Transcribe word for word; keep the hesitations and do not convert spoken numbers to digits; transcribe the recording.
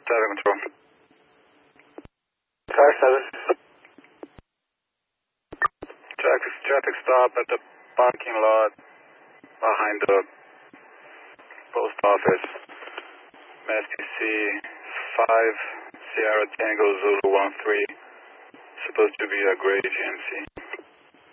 Traffic control. Car service. Traffic, traffic stop at the parking lot behind the post office. S T C five Sierra Tango Zulu one three. Supposed to be a gray G M C.